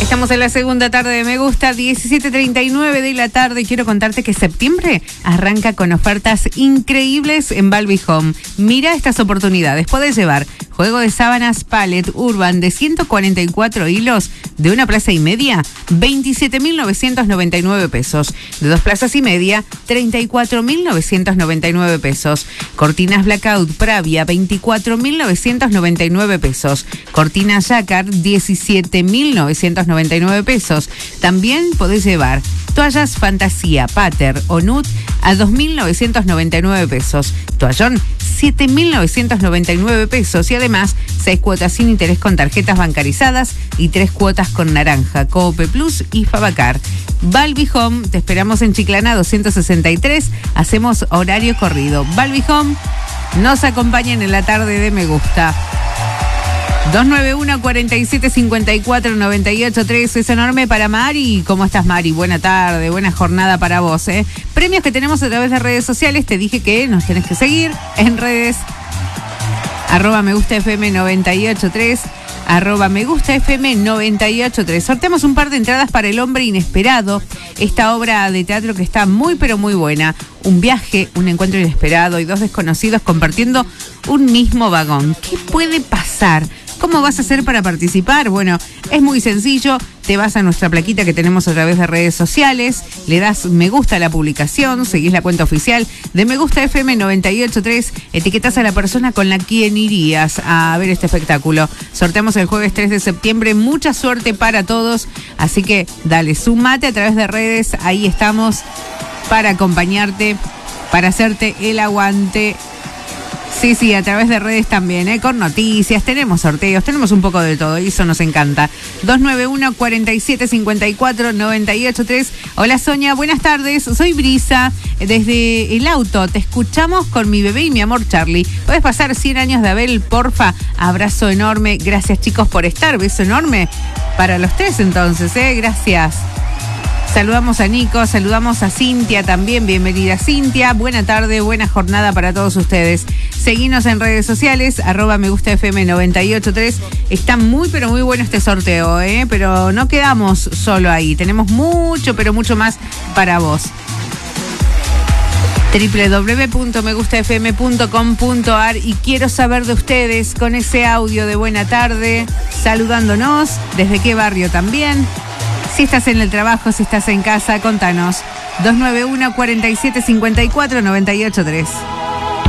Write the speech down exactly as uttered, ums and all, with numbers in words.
Estamos en la segunda tarde de Me Gusta, diecisiete treinta y nueve de la tarde. Quiero contarte que septiembre arranca con ofertas increíbles en Balbi Home. Mira estas oportunidades. Podés llevar juego de sábanas Pallet Urban de ciento cuarenta y cuatro hilos de una plaza y media, veintisiete mil novecientos noventa y nueve pesos. De dos plazas y media, treinta y cuatro mil novecientos noventa y nueve pesos. Cortinas Blackout Pravia, veinticuatro mil novecientos noventa y nueve pesos. Cortinas Jacquard, diecisiete mil novecientos noventa y nueve pesos. También podés llevar toallas Fantasía, Pater o Nude a dos mil novecientos noventa y nueve pesos. Toallón, siete mil novecientos noventa y nueve pesos. Y además, seis cuotas sin interés con tarjetas bancarizadas y tres cuotas con Naranja, Coope Plus y Favacar. Balbi Home, te esperamos en Chiclana doscientos sesenta y tres. Hacemos horario corrido. Balbi Home nos acompañan en la tarde de Me Gusta. dos nueve uno, cuatro siete cinco cuatro, nueve ocho tres. Es enorme para Mari. ¿Cómo estás, Mari? Buena tarde, buena jornada para vos, ¿eh? Premios que tenemos a través de redes sociales. Te dije que nos tenés que seguir en redes. Arroba Me Gusta F M noventa y ocho tres. Arroba Me Gusta F M noventa y ocho tres. Sorteamos un par de entradas para El Hombre Inesperado. Esta obra de teatro que está muy pero muy buena. Un viaje, un encuentro inesperado y dos desconocidos compartiendo un mismo vagón. ¿Qué puede pasar? ¿Cómo vas a hacer para participar? Bueno, es muy sencillo. Te vas a nuestra plaquita que tenemos a través de redes sociales, le das me gusta a la publicación, seguís la cuenta oficial de Me Gusta F M noventa y ocho tres, etiquetás a la persona con la quien irías a ver este espectáculo. Sorteamos el jueves tres de septiembre. Mucha suerte para todos. Así que dale, sumate a través de redes. Ahí estamos para acompañarte, para hacerte el aguante. Sí, sí, a través de redes también, ¿eh? Con noticias, tenemos sorteos, tenemos un poco de todo y eso nos encanta. dos nueve uno, cuatro siete cinco cuatro, nueve ocho tres. Hola, Sonia, buenas tardes. Soy Brisa, desde el auto. Te escuchamos con mi bebé y mi amor Charlie. ¿Puedes pasar cien años de Abel, porfa? Abrazo enorme. Gracias, chicos, por estar. Beso enorme para los tres, entonces, ¿eh? Gracias. Saludamos a Nico, saludamos a Cintia también. Bienvenida, Cintia. Buena tarde, buena jornada para todos ustedes. Seguinos en redes sociales, arroba Me Gusta F M noventa y ocho tres. Está muy, pero muy bueno este sorteo, ¿eh? Pero no quedamos solo ahí. Tenemos mucho, pero mucho más para vos. doble u doble u doble u punto me gusta f m punto com punto a r. Y quiero saber de ustedes con ese audio de buena tarde, saludándonos. ¿Desde qué barrio también? Si estás en el trabajo, si estás en casa, contanos. dos nueve uno, cuatro siete cinco cuatro, nueve ocho tres.